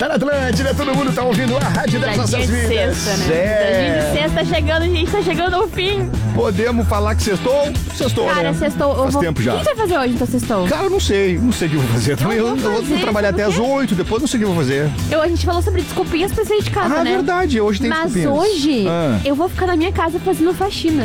na Atlântida, todo mundo tá ouvindo a rádio das nossas vidas. Sexta, né? De sexta tá chegando, gente, tá chegando ao fim. Podemos falar que sextou? Sextou, cara, né? Sextou. Faz tempo já. O que você vai fazer hoje, então, sextou? Cara, eu não sei o que eu vou fazer. Eu vou trabalhar até as 8, depois não sei o que eu vou fazer. A gente falou sobre desculpinhas pra sair de casa, né? Verdade, hoje tem desculpinhas. Mas hoje, eu vou ficar na minha casa fazendo faxina.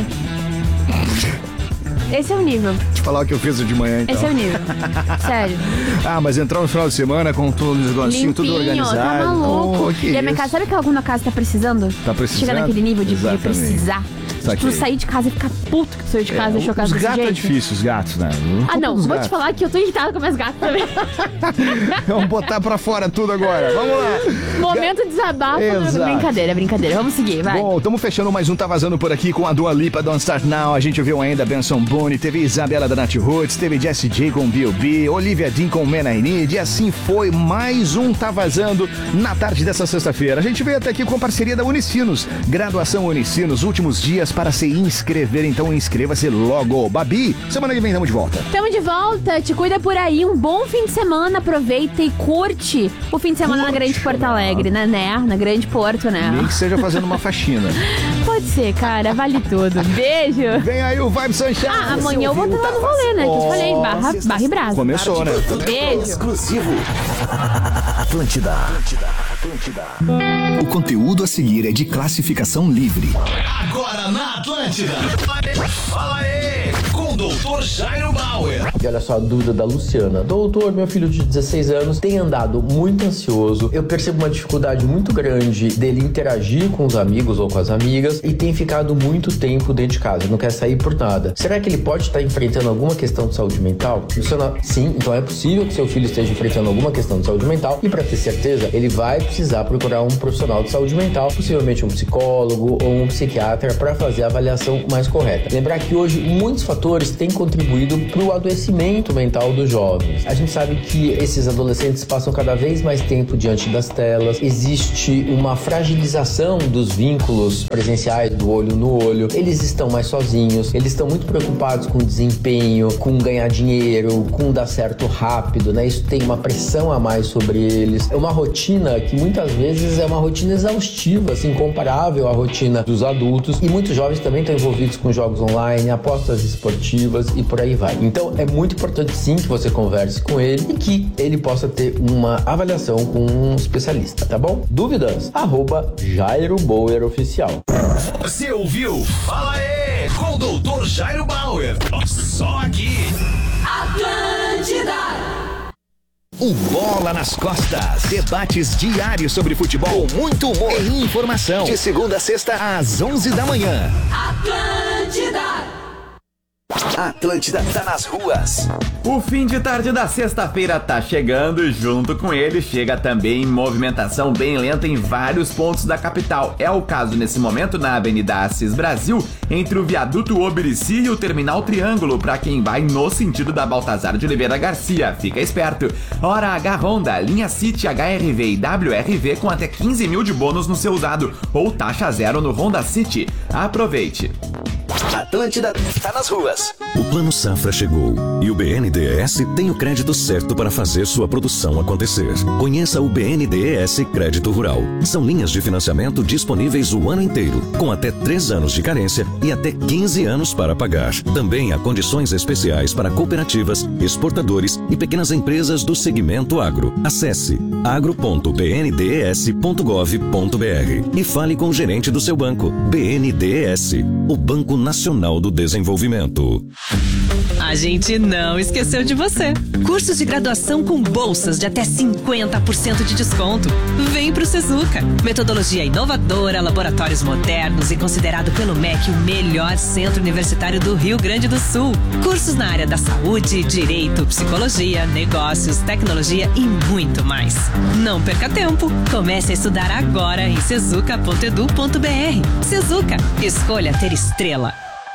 Esse é o nível. Deixa eu falar o que eu fiz de manhã, então. Esse é o nível. Sério. Mas entrar no final de semana com tudo negocinho, tudo organizado. Tá maluco. E a minha casa, sabe que alguma casa tá precisando? Tá precisando? Chega naquele nível de precisar. Saquei. Tu sair de casa e ficar puto que tu saiu de casa e deixou a casa Os gatos jeito. é difícil, os gatos, né? Vou te falar que eu tô irritada com meus gatos também. Vamos botar pra fora tudo agora. Vamos lá. Momento de desabafo. Brincadeira. Vamos seguir, vai. Bom, estamos fechando mais um Tá Vazando por aqui com a Dua Lipa, Don't Start Now. A gente ouviu ainda Benson Boone, teve Isabela da Nat Roots, teve Jessie J com B.O.B., Olivia Dean com Man I Need, e assim foi mais um Tá Vazando na tarde dessa sexta-feira. A gente veio até aqui com parceria da Unicinos. Graduação Unicinos, últimos dias para se inscrever, então inscreva-se logo. Babi, semana que vem estamos de volta. Estamos de volta, te cuida por aí, um bom fim de semana, aproveita e curte o fim de semana na Grande Porto Alegre, né? Na Grande Porto, né? Nem que seja fazendo uma faxina. Pode ser, cara, vale tudo. Beijo. Vem aí o Vibe Sunshine. Amanhã eu vou estar lá no rolê, né? Que eu te falei, barra e brasa. Começou, né? Beijo. Exclusivo. Atlântida. O conteúdo a seguir é de classificação livre. Agora na Atlântida. Fala aí, com o Dr. Jairo Bauer. E olha só a dúvida da Luciana. Doutor, meu filho de 16 anos tem andado muito ansioso. Eu percebo uma dificuldade muito grande dele interagir com os amigos ou com as amigas e tem ficado muito tempo dentro de casa, não quer sair por nada. Será que ele pode estar enfrentando alguma questão de saúde mental? Luciana, sim, então é possível que seu filho esteja enfrentando alguma questão de saúde mental e para ter certeza, ele vai precisar procurar um profissional de saúde mental, possivelmente um psicólogo ou um psiquiatra para fazer a avaliação mais correta. Lembrar que hoje muitos fatores têm contribuído para o adoecimento mental dos jovens. A gente sabe que esses adolescentes passam cada vez mais tempo diante das telas, existe uma fragilização dos vínculos presenciais do olho no olho, eles estão mais sozinhos, eles estão muito preocupados com o desempenho, com ganhar dinheiro, com dar certo rápido, né? Isso tem uma pressão a mais sobre eles. É uma rotina que muitas vezes é uma rotina exaustiva, assim, comparável à rotina dos adultos, e muitos jovens também estão envolvidos com jogos online, apostas esportivas e por aí vai. Então é muito importante sim que você converse com ele e que ele possa ter uma avaliação com um especialista, tá bom? Dúvidas? @Jairo Bauer Oficial. Você ouviu? Fala aí, com o Dr. Jairo Bauer. Só aqui. Atlântida. O Bola nas Costas. Debates diários sobre futebol, muito humor e informação. De segunda a sexta, às 11 da manhã. Atlântida tá nas ruas. O fim de tarde da sexta-feira tá chegando e junto com ele chega também movimentação bem lenta em vários pontos da capital. É o caso nesse momento na Avenida Assis Brasil, entre o viaduto Obirici e o Terminal Triângulo, para quem vai no sentido da Baltazar de Oliveira Garcia. Fica esperto. Hora H Honda, linha City, HRV e WRV com até 15 mil de bônus no seu usado ou taxa zero no Honda City. Aproveite. Atlântida tá nas ruas. O Plano Safra chegou e o BNDES tem o crédito certo para fazer sua produção acontecer. Conheça o BNDES Crédito Rural. São linhas de financiamento disponíveis o ano inteiro, com até 3 anos de carência e até 15 anos para pagar. Também há condições especiais para cooperativas, exportadores e pequenas empresas do segmento agro. Acesse agro.bndes.gov.br e fale com o gerente do seu banco. BNDES, o Banco Nacional do Desenvolvimento. A gente não esqueceu de você. Cursos de graduação com bolsas de até 50% de desconto. Vem pro Sezuca. Metodologia inovadora, laboratórios modernos e considerado pelo MEC o melhor centro universitário do Rio Grande do Sul. Cursos na área da saúde, direito, psicologia, negócios, tecnologia e muito mais. Não perca tempo. Comece a estudar agora em sezuca.edu.br. Sezuca. Escolha ter estrela.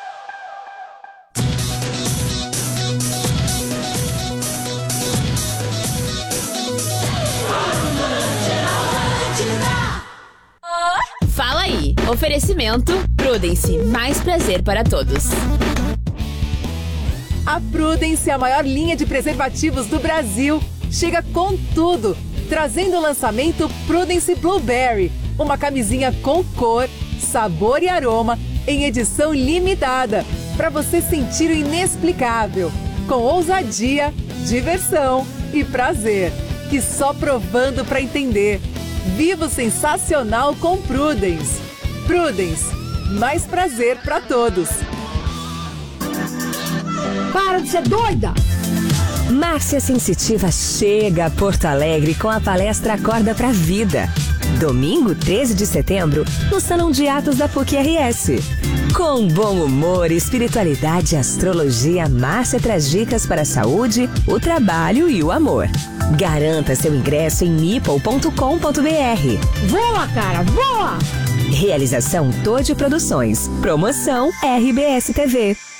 Fala aí. Oferecimento Prudence, mais prazer para todos. A Prudence é a maior linha de preservativos do Brasil. Chega com tudo. trazendo o lançamento Prudence Blueberry, uma camisinha com cor, sabor e aroma em edição limitada, para você sentir o inexplicável, com ousadia, diversão e prazer, que só provando para entender. Viva o sensacional com Prudence. Prudence, mais prazer para todos. Para de ser doida! Márcia Sensitiva chega a Porto Alegre com a palestra Acorda pra Vida. Domingo, 13 de setembro, no Salão de Atos da PUC-RS. Com bom humor, espiritualidade e astrologia, Márcia traz dicas para a saúde, o trabalho e o amor. Garanta seu ingresso em nipple.com.br. Voa, cara, voa! Realização Todd Produções. Promoção RBS TV.